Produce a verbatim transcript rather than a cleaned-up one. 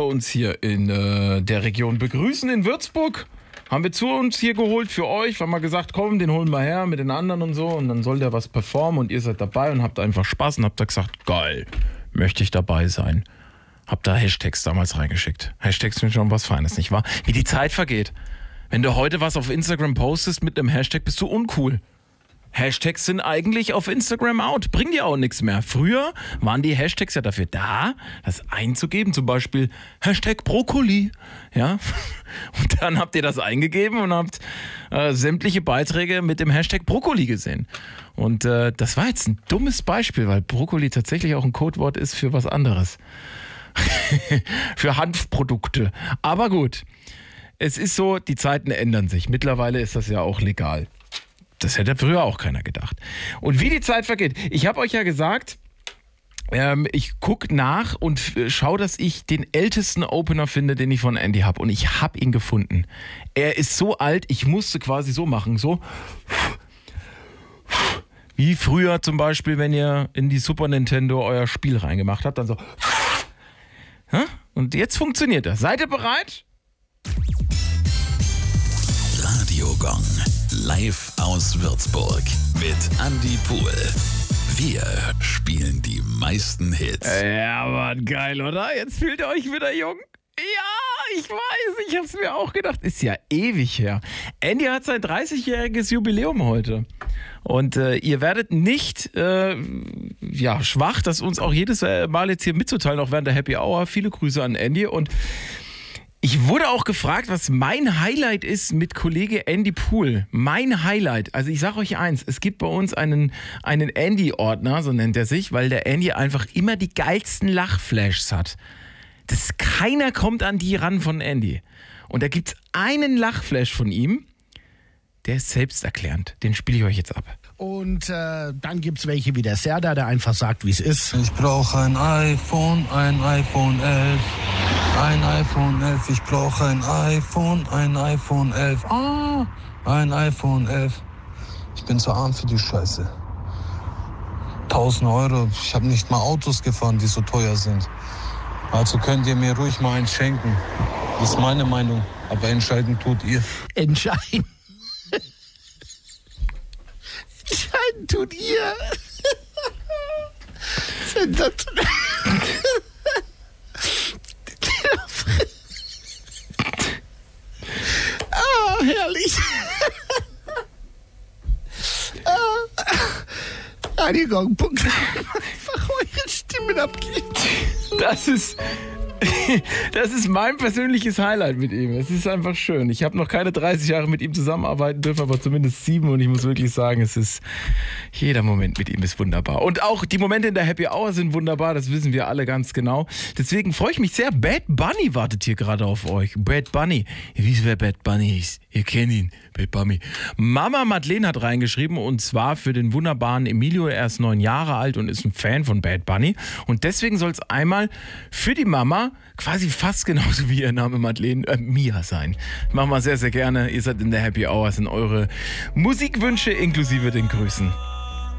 uns hier in äh, der Region begrüßen, in Würzburg. Haben wir zu uns hier geholt für euch, haben wir gesagt, komm, den holen wir her mit den anderen und so. Und dann soll der was performen und ihr seid dabei und habt einfach Spaß und habt da gesagt, geil, möchte ich dabei sein. Hab da Hashtags damals reingeschickt. Hashtags sind schon was Feines, nicht wahr? Wie die Zeit vergeht. Wenn du heute was auf Instagram postest mit einem Hashtag, bist du uncool. Hashtags sind eigentlich auf Instagram out, bringen dir auch nichts mehr. Früher waren die Hashtags ja dafür da, das einzugeben, zum Beispiel Hashtag Brokkoli, ja. Und dann habt ihr das eingegeben und habt äh, sämtliche Beiträge mit dem Hashtag Brokkoli gesehen. Und äh, das war jetzt ein dummes Beispiel, weil Brokkoli tatsächlich auch ein Codewort ist für was anderes. Für Hanfprodukte. Aber gut, es ist so, die Zeiten ändern sich. Mittlerweile ist das ja auch legal. Das hätte früher auch keiner gedacht. Und wie die Zeit vergeht. Ich habe euch ja gesagt, ähm, ich gucke nach und äh, schaue, dass ich den ältesten Opener finde, den ich von Andy habe. Und ich habe ihn gefunden. Er ist so alt, ich musste quasi so machen. So wie früher zum Beispiel, wenn ihr in die Super Nintendo euer Spiel reingemacht habt. Dann so. Und jetzt funktioniert das. Seid ihr bereit? Radiogong. Live aus Würzburg mit Andy Pool. Wir spielen die meisten Hits. Ja, Mann, geil, oder? Jetzt fühlt ihr euch wieder jung? Ja, ich weiß, ich hab's mir auch gedacht. Ist ja ewig her. Andy hat sein dreißigjähriges Jubiläum heute. Und äh, ihr werdet nicht äh, ja, schwach, das uns auch jedes Mal jetzt hier mitzuteilen, auch während der Happy Hour. Viele Grüße an Andy. Und ich wurde auch gefragt, was mein Highlight ist mit Kollege Andy Pool. Mein Highlight. Also ich sage euch eins, es gibt bei uns einen, einen Andy-Ordner, so nennt er sich, weil der Andy einfach immer die geilsten Lachflashs hat. Das, keiner kommt an die ran von Andy. Und da gibt's einen Lachflash von ihm, der ist selbsterklärend. Den spiele ich euch jetzt ab. Und äh, dann gibt's welche wie der Serda, der einfach sagt, wie es ist. Ich brauche ein iPhone, ein iPhone elf. Ein iPhone elf, ich brauche ein iPhone, ein iPhone elf. Ah, ein iPhone elf. Ich bin zu arm für die Scheiße. tausend Euro, ich habe nicht mal Autos gefahren, die so teuer sind. Also könnt ihr mir ruhig mal eins schenken. Das ist meine Meinung, aber entscheiden tut ihr. Entscheiden. Entscheiden tut ihr. Sensationell. Ah, herrlich. ah, Radiogong Punkt. Einfach eure Stimmen abgeht. Das ist, das ist mein persönliches Highlight mit ihm. Es ist einfach schön. Ich habe noch keine dreißig Jahre mit ihm zusammenarbeiten dürfen, aber zumindest sieben. Und ich muss wirklich sagen, es ist, jeder Moment mit ihm ist wunderbar. Und auch die Momente in der Happy Hour sind wunderbar. Das wissen wir alle ganz genau. Deswegen freue ich mich sehr. Bad Bunny wartet hier gerade auf euch. Bad Bunny. Ihr wisst, wer Bad Bunny ist. Ihr kennt ihn. Bad Bunny. Mama Madeleine hat reingeschrieben, und zwar für den wunderbaren Emilio. Er ist neun Jahre alt und ist ein Fan von Bad Bunny. Und deswegen soll es einmal für die Mama quasi fast genauso wie ihr Name Madeleine, äh, Mia sein. Machen wir sehr, sehr gerne. Ihr seid in der Happy Hour, sind eure Musikwünsche inklusive den Grüßen.